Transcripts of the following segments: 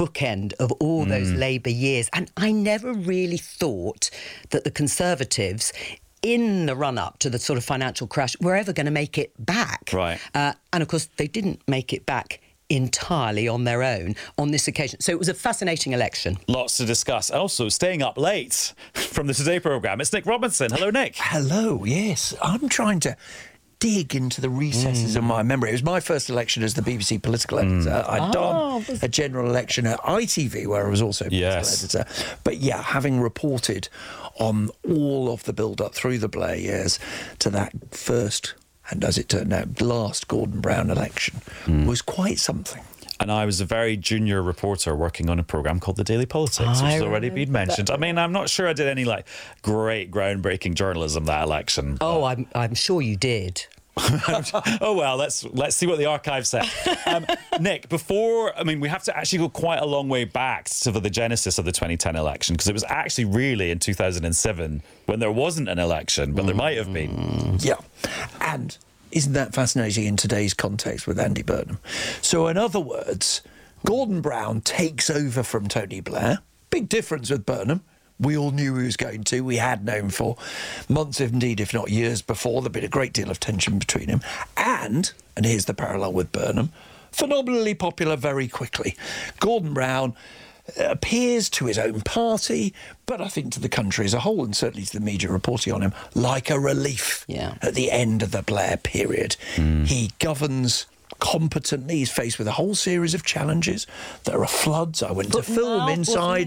bookend of all those Labour years. And I never really thought that the Conservatives, in the run-up to the sort of financial crash, were ever going to make it back. Right. And, of course, they didn't make it back entirely on their own on this occasion. So it was a fascinating election. Lots to discuss. Also, staying up late from the Today programme, it's Nick Robinson. Hello, Nick. Hello, yes. I'm trying to dig into the recesses of my memory. It was my first election as the BBC political editor. I'd done a general election at ITV, where I was also political editor. But yeah, having reported on all of the build-up through the Blair years to that first, and as it turned out, last Gordon Brown election was quite something. And I was a very junior reporter working on a programme called The Daily Politics, which has already been mentioned. I mean, I'm not sure I did any great groundbreaking journalism that election. Oh, I'm sure you did. Oh well, let's see what the archive said. Nick, we have to actually go quite a long way back to the genesis of the 2010 election, because it was actually really in 2007 when there wasn't an election, but there might have been. Yeah, and isn't that fascinating in today's context with Andy Burnham? So in other words, Gordon Brown takes over from Tony Blair. Big difference with Burnham. We all knew he was going to. We had known for months, indeed, if not years before. There'd been a great deal of tension between him. And here's the parallel with Burnham, phenomenally popular very quickly. Gordon Brown appears to his own party, but I think to the country as a whole, and certainly to the media reporting on him, like a relief at the end of the Blair period. He governs competently. He's faced with a whole series of challenges. There are floods. I went to film inside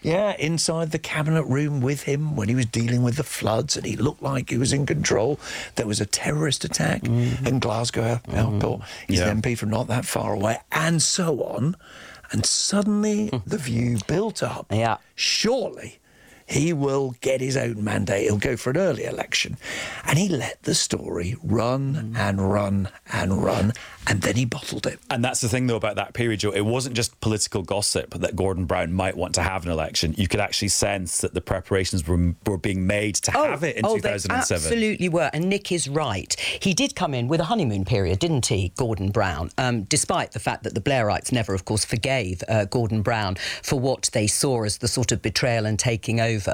inside the cabinet room with him when he was dealing with the floods, and he looked like he was in control. There was a terrorist attack in Glasgow Airport. He's an MP from not that far away, and so on. And suddenly the view built up. Yeah. Surely he will get his own mandate. He'll go for an early election. And he let the story run and run and run, and then he bottled it. And that's the thing, though, about that period, Joe. It wasn't just political gossip that Gordon Brown might want to have an election. You could actually sense that the preparations were being made to have it in 2007. They absolutely were. And Nick is right. He did come in with a honeymoon period, didn't he, Gordon Brown? Despite the fact that the Blairites never, of course, forgave Gordon Brown for what they saw as the sort of betrayal and taking over.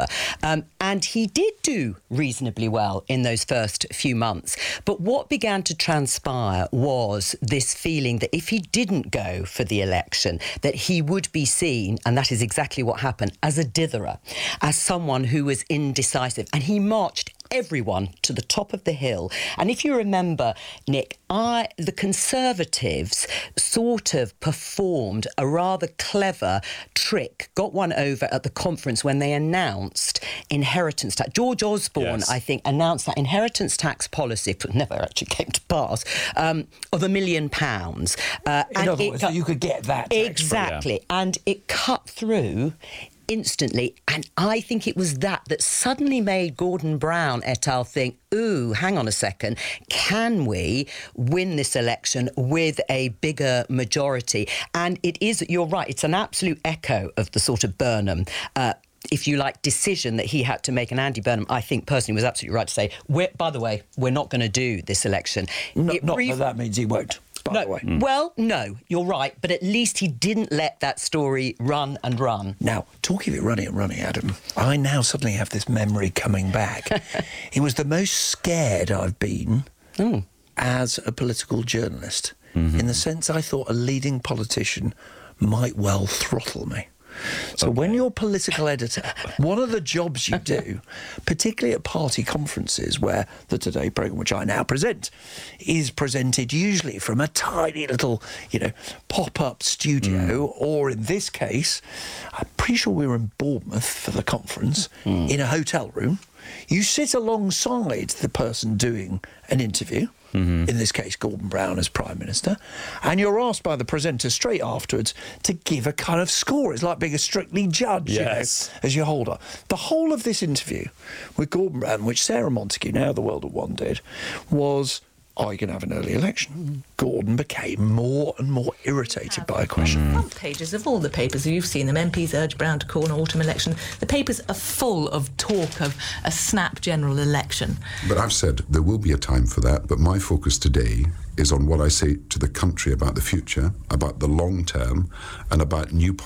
And he did do reasonably well in those first few months. But what began to transpire was this feeling that if he didn't go for the election, that he would be seen, and that is exactly what happened, as a ditherer, as someone who was indecisive. And he marched everyone to the top of the hill. And if you remember, Nick, the Conservatives sort of performed a rather clever trick, got one over at the conference when they announced inheritance tax. George Osborne, I think, announced that inheritance tax policy, but never actually came to pass, of £1 million. In other words, you could get that. Exactly. And it cut through instantly, and I think it was that suddenly made Gordon Brown et al. Think, ooh, hang on a second, can we win this election with a bigger majority? And it is, you're right, it's an absolute echo of the sort of Burnham, if you like, decision that he had to make. And Andy Burnham, I think, personally, was absolutely right to say, by the way, we're not going to do this election. Not that that means he won't. Well, no, you're right, but at least he didn't let that story run and run. Now, talking of it running, Adam, I now suddenly have this memory coming back. It was the most scared I've been as a political journalist, in the sense I thought a leading politician might well throttle me. So when you're political editor, one of the jobs you do, particularly at party conferences where the Today programme, which I now present, is presented usually from a tiny little, pop-up studio, or in this case, I'm pretty sure we were in Bournemouth for the conference, in a hotel room. You sit alongside the person doing an interview, in this case Gordon Brown as Prime Minister, and you're asked by the presenter straight afterwards to give a kind of score. It's like being a Strictly judge, as your holder. The whole of this interview with Gordon Brown, which Sarah Montague, now The World at One, did, was, are you going to have an early election? Gordon became more and more irritated by a question. Front pages of all the papers, you've seen them, MPs urge Brown to call an autumn election. The papers are full of talk of a snap general election. But I've said there will be a time for that, but my focus today is on what I say to the country about the future, about the long term, and about new